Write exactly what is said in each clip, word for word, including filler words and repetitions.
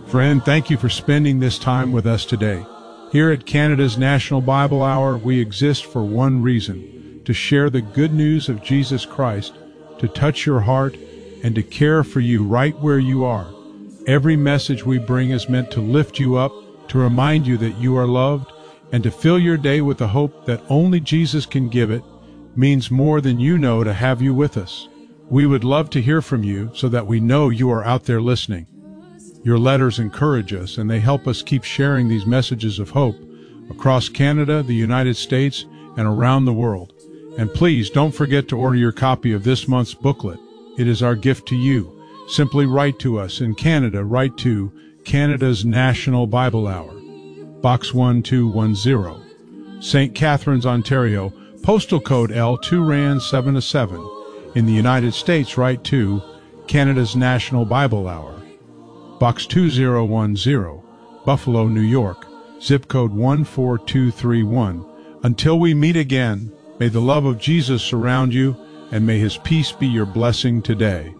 Friend, thank you for spending this time with us today. Here at Canada's National Bible Hour, we exist for one reason: to share the good news of Jesus Christ, to touch your heart, and to care for you right where you are. Every message we bring is meant to lift you up, to remind you that you are loved, and to fill your day with the hope that only Jesus can give. It means more than you know to have you with us. We would love to hear from you so that we know you are out there listening. Your letters encourage us, and they help us keep sharing these messages of hope across Canada, the United States, and around the world. And please don't forget to order your copy of this month's booklet. It is our gift to you. Simply write to us in Canada. Write to Canada's National Bible Hour, Box one two one zero, Saint Catharines, Ontario, postal code L two R A N seven seven. In the United States, write to Canada's National Bible Hour, Box two zero one zero, Buffalo, New York, zip code one four two three one. Until we meet again, may the love of Jesus surround you, and may his peace be your blessing today.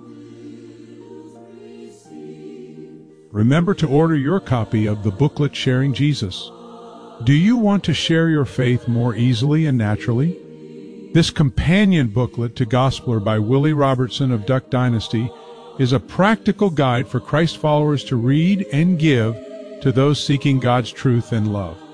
Remember to order your copy of the booklet Sharing Jesus. Do you want to share your faith more easily and naturally? This companion booklet to Gospeler by Willie Robertson of Duck Dynasty is a practical guide for Christ followers to read and give to those seeking God's truth and love.